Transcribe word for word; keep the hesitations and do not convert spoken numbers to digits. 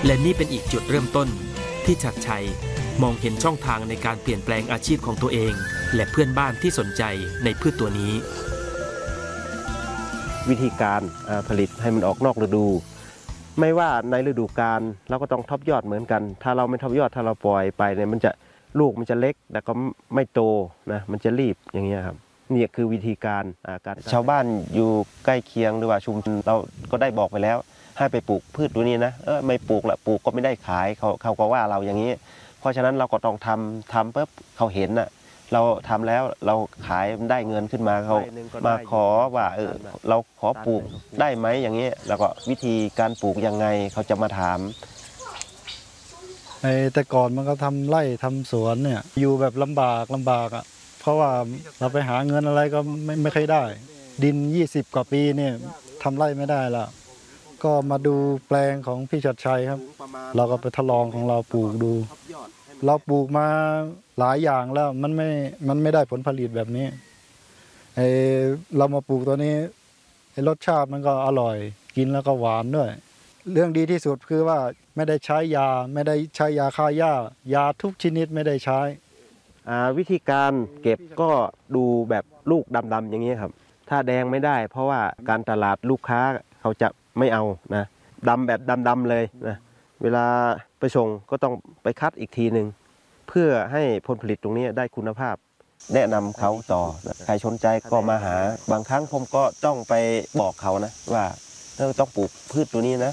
และนี่เป็นอีกจุดเริ่มต้นที่ชัดชัยมองเห็นช่องทางในการเปลี่ยนแปลงอาชีพของตัวเองและเพื่อนบ้านที่สนใจในพืชตัวนี้วิธีการผลิตให้มันออกนอกฤดูไม่ว่าในฤดูกาลเราก็ต้องท็อปยอดเหมือนกันถ้าเราไม่ท็อปยอดถ้าเราปล่อยไปเนี่ยมันจะลูกมันจะเล็กแต่ก็ไม่โตนะมันจะรีบอย่างเงี้ยครับนี่คือวิธีการการชาวบ้านอยู่ใกล้เคียงหรือว่าชุมชนเราก็ได้บอกไปแล้วให้ไปปลูกพืชตัวนี้นะเออไม่ปลูกละปลูกก็ไม่ได้ขายเขาเขาก็ว่าเราอย่างนี้เพราะฉะนั้นเราก็ต้องทำทำปุ๊บเขาเห็นน่ะเราทำแล้วเราขายได้เงินขึ้นมาเขามาขอว่าเออเราขอปลูกได้ไหมอย่างนี้แล้วก็วิธีการปลูกยังไงเขาจะมาถามแต่ก่อนมันก็ทำไร่ทำสวนเนี่ยอยู่แบบลำบากลำบากอ่ะเพราะว่าเราไปหาเงินอะไรก็ไม่ไม่เคยได้ดินยี่สิบกว่าปีเนี่ยทำไร่ไม่ได้ละก็มาดูแปลงของพี่ชัดชัยครับเราก็ไปทดลองของเราปลูกดูเราปลูกมาหลายอย่างแล้วมันไม่มันไม่ได้ผลผลิตแบบนี้ไอเรามาปลูกตัวนี้ไอรสชาติมันก็อร่อยกินแล้วก็หวานด้วยเรื่องดีที่สุดคือว่าไม่ได้ใช้ยาไม่ได้ใช้ยาฆ่าหญ้ายาทุกชนิดไม่ได้ใช้วิธีการเก็บก็ดูแบบลูกดำๆอย่างนี้ครับถ้าแดงไม่ได้เพราะว่าการตลาดลูกค้าเขาจะไม่เอานะดำแบบดำๆเลยนะเวลาไปส่งก็ต้องไปคัดอีกทีหนึ่งเพื่อให้ผลผลิตตรงนี้ได้คุณภาพแนะนำเขาต่อใครสนใจก็มาหาบางครั้งผมก็ต้องไปบอกเขานะว่าเราต้องปลูกพืชตัวนี้นะ